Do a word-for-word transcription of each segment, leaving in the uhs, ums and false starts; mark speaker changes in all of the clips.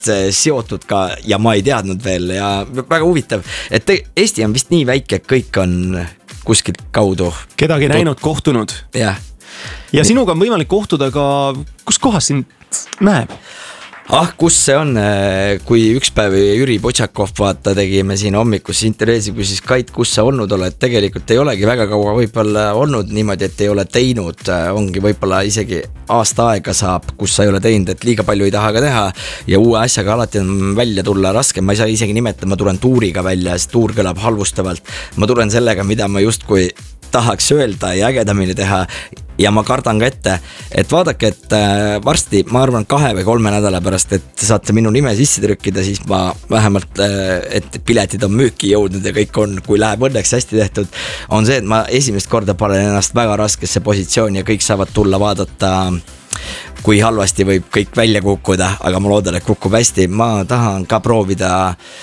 Speaker 1: seotud ka ja ma ei teadnud veel ja väga huvitav, et Eesti on vist nii väike, et kõik on kuskilt kaudu.
Speaker 2: Kedagi näinud, kohtunud.
Speaker 1: Jah.
Speaker 2: Ja sinuga on võimalik kohtuda ka, kus kohas sind näeb?
Speaker 1: Ah, kus see on, kui üks päev Jüri Potšakov vaata tegime siin hommikus intervjuusi, kui siis Kait, kus sa olnud oled, tegelikult ei olegi väga kaua võib-olla olnud niimoodi, et ei ole teinud, ongi võib-olla isegi aasta aega saab, kus sa ei ole teinud, et liiga palju ei taha ka teha ja uue asjaga alati on välja tulla raske, ma ei saa isegi nimetada, ma tulen tuuriga välja, sest tuur kõlab halvustavalt, ma tulen sellega, mida ma justkui tahaks öelda ja ägedamini teha ja ma kardan ka ette, et vaadake, et varsti, ma arvan kahe või kolme nädala pärast, et saate minu nime sisse trükkida, siis ma vähemalt, et piletid on müüki jõudnud ja kõik on, kui läheb õnneks hästi tehtud, on see, et ma esimest korda panen ennast väga raskesse positsiooni ja kõik saavad tulla vaadata, kui halvasti võib kõik välja kukkuda, aga ma loodan, et kukub hästi, ma tahan ka proovida,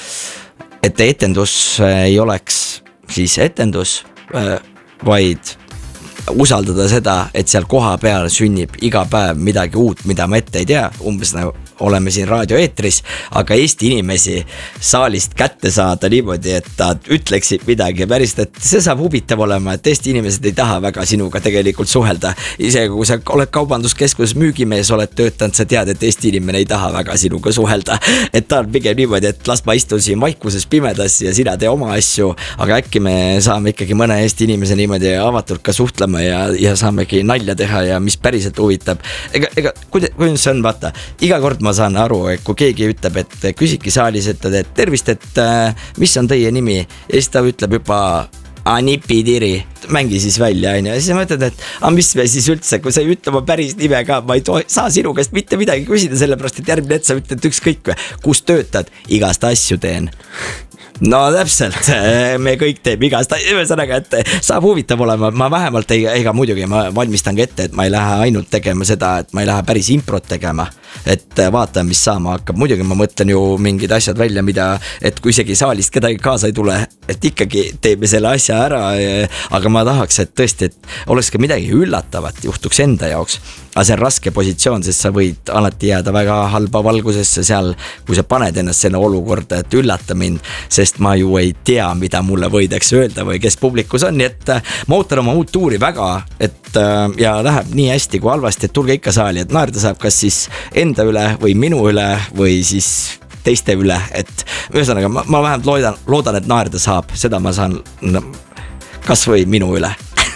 Speaker 1: et etendus ei oleks siis etendus, vaid usaldada seda, et seal koha peal sünnib iga päev midagi uut, mida ma ette ei tea, umbes nagu oleme siin raadioeetris, aga Eesti inimesi saalist kätte saada niimoodi, et nad ütleksid midagi ja päris, et see saab huvitav olema, et Eesti inimesed ei taha väga sinuga tegelikult suhelda. Isegi kui sa oled kaubanduskeskuses müügimees, oled töötanud, sa tead, et Eesti inimene ei taha väga sinuga suhelda. Et ta on pigem niimoodi, et las ma istun siin vaikuses pimedas ja sina tee oma asju, aga äkki me saame ikkagi mõne Eesti inimese niimoodi avatult ka suhtlema ja, ja saamegi nalja teha ja mis päriselt huvitab. Ega, ega kuidas see on, vaata, iga kord ma saan aru, et kui keegi ütleb, et küsiki saalis, et, et tervist, et mis on teie nimi ja siis ta ütleb juba Anipidiri, mängi siis välja ja siis ma ütlen, et aga mis me siis üldse, kui sa ei ütle ma päris nime ka, ma ei tohi, saa sinu käest mitte midagi küsida, sellepärast et järgmine et sa ütled ükskõik, kus töötad, igast asju teen. No täpselt, me kõik teeb igast, ühesõnaga, et saab huvitav olema, ma vähemalt ei, ega muidugi ma valmistan ette, et ma ei lähe ainult tegema seda, et ma ei lähe päris improt tegema, et vaata, mis saama hakkab, muidugi ma mõtlen ju mingid asjad välja, mida, et kui isegi saalist kedagi kaasa ei tule, et ikkagi teeme selle asja ära, aga ma tahaks, et tõesti, et oleks ka midagi üllatavat, juhtuks enda jaoks, aga see on raske positsioon, sest sa võid alati jääda väga halba valgusesse seal, kui sa paned ennast selle olukorda, et üllata mind, sest ma ju ei tea, mida mulle võidaks öelda või kes publikus on, nii et ma ootan oma uut tuuri väga, et ja läheb nii hästi kui halvasti, et tulge ikka saali, et naerda saab kas siis enda üle või minu üle või siis teiste üle, et ühesõnaga ma, ma vähemalt loodan, loodan, et naerda saab, seda ma saan no, kas või minu üle.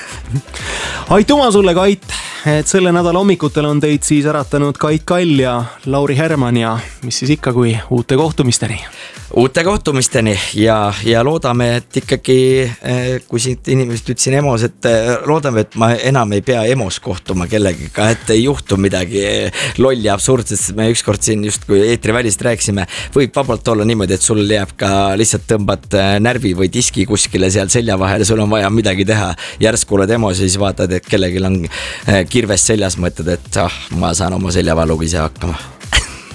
Speaker 2: Aitüma sulle, Kait, et selle nädala hommikutel on teid siis äratanud Kait Kall ja Lauri Herman ja mis siis ikka kui uute kohtumisteni.
Speaker 1: Uute kohtumisteni ja, ja loodame, et ikkagi, kui siit inimesed ütlesin emos, et loodame, et ma enam ei pea emos kohtuma kellegiga, et ei juhtu midagi lolli absurdset, sest me ükskord siin just kui eetri välist rääksime, võib vabalt olla niimoodi, et sul jääb ka lihtsalt tõmbad närvi või diski kuskile seal selja vahele, sul on vaja midagi teha, järsku oled emos ja siis vaatad, et kellegil on kirves seljas, mõtled, et ah, ma saan oma seljavaluga ise hakkama.